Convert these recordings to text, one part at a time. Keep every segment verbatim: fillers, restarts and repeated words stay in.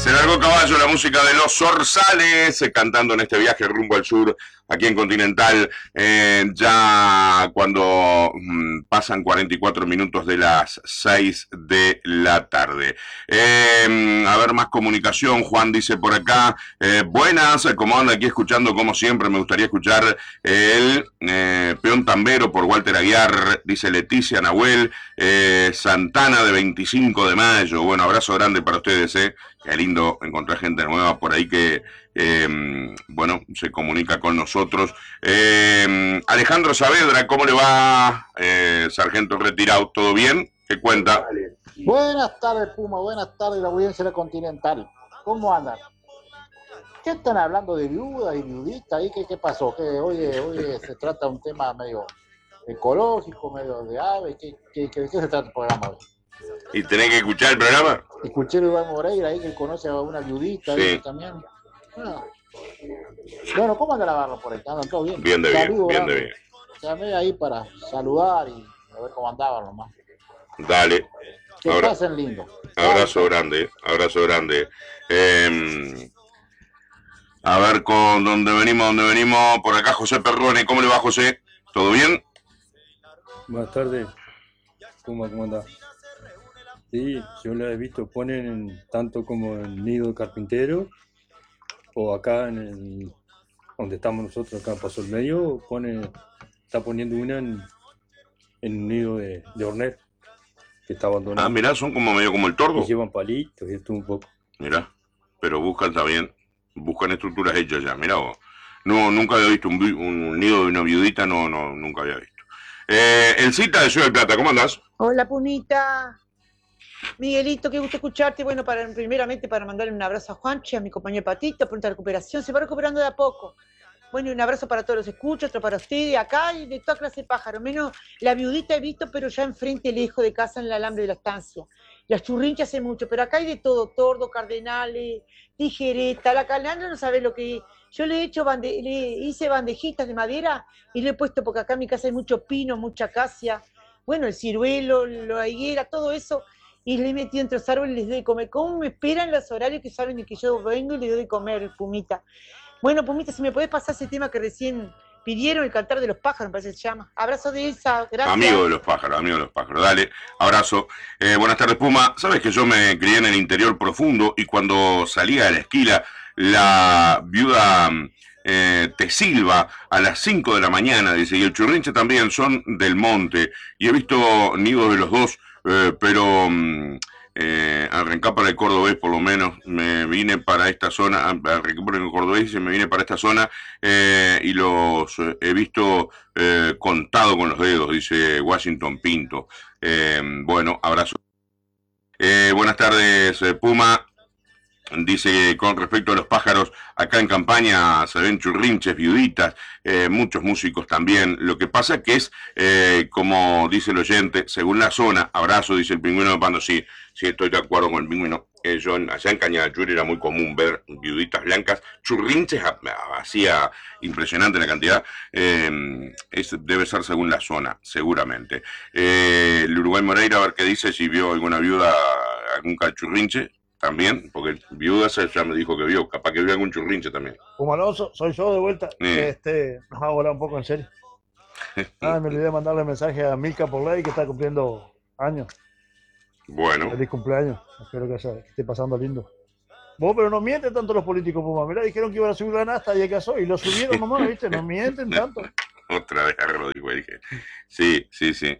Se largó caballo la música de Los Zorzales, eh, cantando en este viaje rumbo al sur, aquí en Continental, eh, ya cuando mm, pasan cuarenta y cuatro minutos de las seis de la tarde. Eh, a ver, más comunicación. Juan dice por acá, eh, buenas, como anda aquí escuchando como siempre, me gustaría escuchar el eh, Peón Tambero por Walter Aguiar, dice Leticia Nahuel, eh, Santana de veinticinco de mayo. Bueno, abrazo grande para ustedes, eh. Qué lindo encontrar gente nueva por ahí que, eh, bueno, se comunica con nosotros. Eh, Alejandro Saavedra, ¿cómo le va, eh, sargento retirado? ¿Todo bien? ¿Qué cuenta? Buenas tardes, Puma. Buenas tardes, la audiencia de Continental. ¿Cómo andan? ¿Qué están hablando de viuda y viudita? ¿Y qué, qué pasó? ¿Qué, oye, oye, se trata de un tema medio ecológico, medio de aves? ¿Qué, qué, qué, qué se trata el programa hoy? ¿Y tenés que escuchar el programa? Escuché a Iván Moreira ahí que conoce a una viudita, sí, también. Ah. Bueno, ¿cómo anda la barra por ahí? ¿Andan todo bien? Bien de bien, Saludo, bien de bien. Llamé ahí para saludar y a ver cómo andaban nomás. Dale. Que Ahora, pasen lindo. Abrazo Dale. grande, abrazo grande. Eh, a ver con dónde venimos, dónde venimos. Por acá José Perrone, ¿cómo le va, José? ¿Todo bien? Buenas tardes. ¿Cómo, cómo anda? Sí, yo lo he visto, ponen tanto como en Nido de Carpintero o acá en el, donde estamos nosotros, acá en Paso del Medio, pone, está poniendo una en, en Nido de, de Hornet, que está abandonado. Ah, mirá, son como medio como el tordo. Y llevan palitos y esto un poco. Mirá, pero buscan también, buscan estructuras hechas ya, mirá vos. No, nunca había visto un, un nido de una viudita, no, no, nunca había visto. Eh, el Cita de Ciudad del Plata, ¿cómo andás? Hola, Punita. Miguelito, qué gusto escucharte. Bueno, para, primeramente para mandarle un abrazo a Juanchi, a mi compañero Patito, pronta recuperación. Se va recuperando de a poco. Bueno, y un abrazo para todos los escuchos, otro para ustedes, acá y de toda clase de pájaros. Menos la viudita he visto, pero ya enfrente lejos de casa en el alambre de la estancia. Las churrinchas hace mucho, pero acá hay de todo, tordo, cardenales, tijereta. La calandra no sabe lo que es. Yo le he hecho bande le hice bandejitas de madera y le he puesto, porque acá en mi casa hay mucho pino, mucha acacia. Bueno, el ciruelo, la higuera, todo eso. Y le he metido entre los árboles y les doy de comer. ¿Cómo me esperan los horarios que saben de que yo vengo y les doy de comer, Pumita? Bueno, Pumita, si me podés pasar ese tema que recién pidieron, el cantar de los pájaros, me parece que se llama. Abrazo de Elsa, gracias. Amigo de los pájaros, amigo de los pájaros, dale, abrazo. Eh, buenas tardes, Puma. Sabes que yo me crié en el interior profundo y cuando salía de la esquila, la viuda eh, te silba a las cinco de la mañana, dice, y el churrinche también son del monte. Y he visto nidos de los dos, eh, pero... Eh, arranqué para el cordobés, por lo menos me vine para esta zona, arranqué por el cordobés y me vine para esta zona eh, y los eh, he visto eh, contado con los dedos, dice Washington Pinto. Eh, bueno, abrazo. Eh, buenas tardes, eh, Puma. Dice, con respecto a los pájaros, acá en Campaña se ven churrinches, viuditas, eh, muchos músicos también. Lo que pasa que es, eh, como dice el oyente, según la zona, abrazo, dice el Pingüino de Pando, sí, sí, estoy de acuerdo con el Pingüino. Eh, yo, allá en Cañadachuri era muy común ver viuditas blancas, churrinches, hacía impresionante la cantidad. Eh, es, debe ser según la zona, seguramente. Eh, el Uruguay Moreira, a ver qué dice, si vio alguna viuda, algún cachurrinche. También, porque viuda ya me dijo que vio, capaz que vio algún churrinche también. Humanoso, soy yo de vuelta. Eh. Este, nos vamos a hablar un poco en serio. Ah, me olvidé de mandarle mensaje a Milka por ley que está cumpliendo años. Bueno. Feliz cumpleaños. Espero que, sea, que esté pasando lindo. Vos, pero no mienten tanto los políticos, Puma. Mirá, dijeron que iban a subir la nafta y acaso, y lo subieron nomás, ¿viste? No mienten tanto. Otra vez lo dijo, dije. Sí, sí, sí.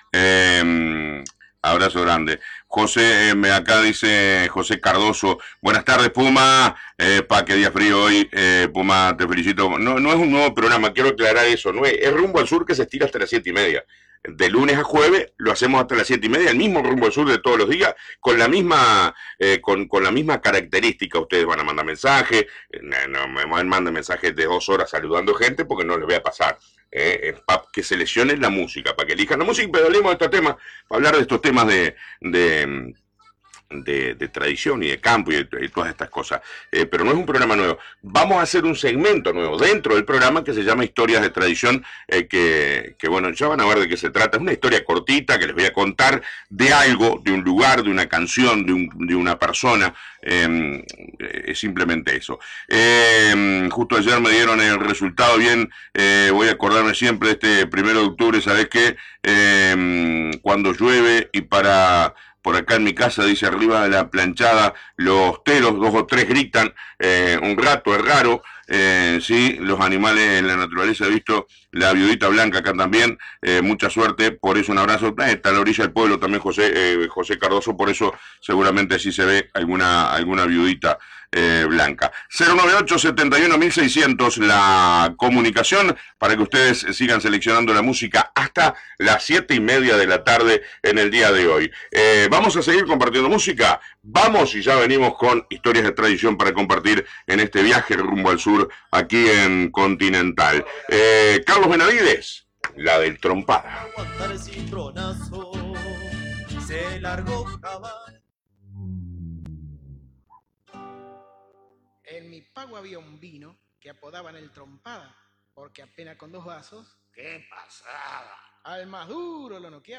Eh, Abrazo grande. José, eh, acá dice José Cardoso, buenas tardes, Puma, eh, pa, qué día frío hoy, eh, Puma, te felicito. No, no es un nuevo programa, quiero aclarar eso, no es, es Rumbo al Sur que se estira hasta las siete y media. De lunes a jueves lo hacemos hasta las siete y media, el mismo Rumbo al Sur de todos los días, con la misma eh, con, con la misma característica. Ustedes van a mandar mensajes, eh, no me manden mensajes de dos horas saludando gente porque no les voy a pasar. Eh, para que seleccionen la música, para que elijan la música, pero hablemos de estos temas, para hablar de estos temas de, de, de, de tradición y de campo y, de, y todas estas cosas. Eh, pero no es un programa nuevo. Vamos a hacer un segmento nuevo dentro del programa que se llama Historias de Tradición, eh, que, que bueno, ya van a ver de qué se trata. Es una historia cortita que les voy a contar de algo, de un lugar, de una canción, de, un, de una persona. Eh, es simplemente eso. Eh, justo ayer me dieron el resultado bien. Eh, voy a acordarme siempre de este primero de octubre, ¿sabés qué? Eh, cuando llueve y para... Por acá en mi casa, dice arriba de la planchada, los teros, dos o tres gritan, eh, un rato es raro, eh, sí, los animales en la naturaleza, he visto la viudita blanca acá también, eh, mucha suerte, por eso un abrazo, eh, está a la orilla del pueblo también José, eh, José Cardoso, por eso seguramente sí se ve alguna, alguna viudita eh, blanca. cero noventa y ocho, setenta y uno, mil seiscientos la comunicación para que ustedes sigan seleccionando la música hasta las siete y media de la tarde en el día de hoy. Eh, vamos a seguir compartiendo música, vamos y ya venimos con historias de tradición para compartir en este viaje rumbo al sur aquí en Continental. Eh, Carlos Benavides, la del trompada. Se largó caballo. En mi pago había un vino que apodaban el trompada, porque apenas con dos vasos, ¡qué pasada! Al más duro lo noqueaba.